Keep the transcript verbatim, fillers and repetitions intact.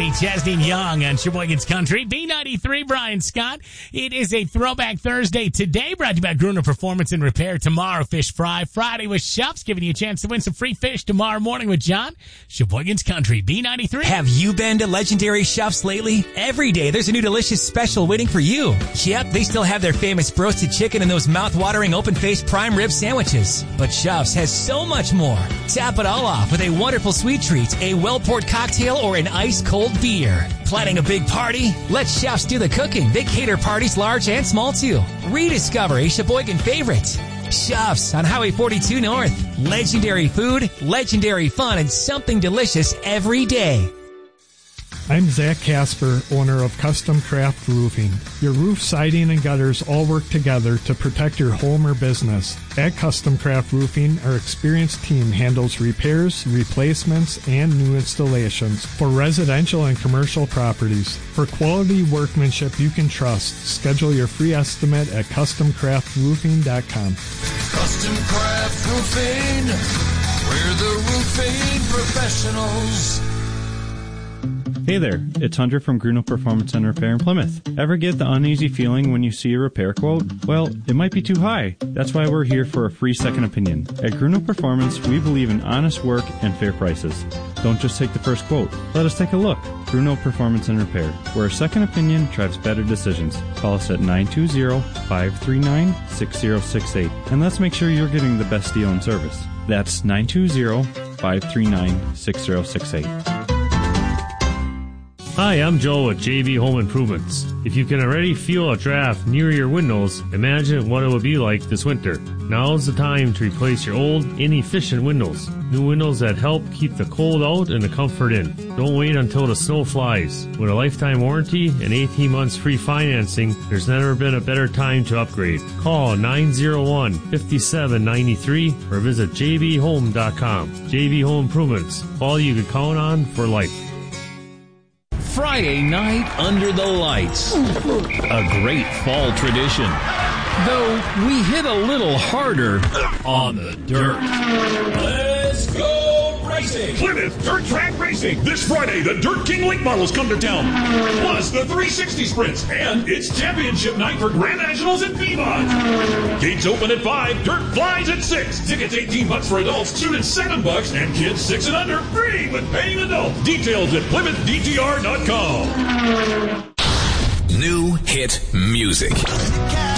Chesney and Young on Sheboygan's Country. B ninety-three, Brian Scott. It is a Throwback Thursday today, brought to you by Gruner Performance and Repair. Tomorrow, Fish Fry. Friday with Shuffs, giving you a chance to win some free fish tomorrow morning with John. Sheboygan's Country, B ninety-three. Have you been to Legendary Shuffs lately? Every day, there's a new delicious special waiting for you. Yep, they still have their famous roasted chicken and those mouth-watering open-faced prime rib sandwiches. But Shuffs has so much more. Tap it all off with a wonderful sweet treat, a well-poured cocktail, or an ice-cold beer. Planning a big party? Let Chefs do the cooking. They cater parties large and small, too. Rediscover a Sheboygan favorite. Chefs on Highway forty-two North. Legendary food, legendary fun, and something delicious every day. I'm Zach Casper, owner of Custom Craft Roofing. Your roof, siding, and gutters all work together to protect your home or business. At Custom Craft Roofing, our experienced team handles repairs, replacements, and new installations for residential and commercial properties. For quality workmanship you can trust, schedule your free estimate at custom craft roofing dot com. Custom Craft Roofing, we're the roofing professionals. Hey there, it's Hunter from Gruno Performance and Repair in Plymouth. Ever get the uneasy feeling when you see a repair quote? Well, it might be too high. That's why we're here for a free second opinion. At Gruno Performance, we believe in honest work and fair prices. Don't just take the first quote. Let us take a look. Gruno Performance and Repair, where a second opinion drives better decisions. Call us at nine two zero, five three nine, six zero six eight, and let's make sure you're getting the best deal and service. That's nine two zero, five three nine, six zero six eight. Hi, I'm Joe at J V Home Improvements. If you can already feel a draft near your windows, imagine what it would be like this winter. Now's the time to replace your old, inefficient windows. New windows that help keep the cold out and the comfort in. Don't wait until the snow flies. With a lifetime warranty and eighteen months free financing, there's never been a better time to upgrade. Call nine zero one, five seven nine three or visit j v home dot com. J V Home Improvements. All you can count on for life. Friday night under the lights. A great fall tradition. Though we hit a little harder on the dirt. Let's go racing! Plymouth Dirt Track Racing. This Friday, the Dirt King Lake models come to town. Plus the three sixty sprints. And it's championship night for Grand Nationals at Piedmont. Gates open at five. Dirt flies at six. Tickets eighteen bucks for adults, students seven bucks, and kids six and under free with paying adults. Details at plymouth d t r dot com. New hit music.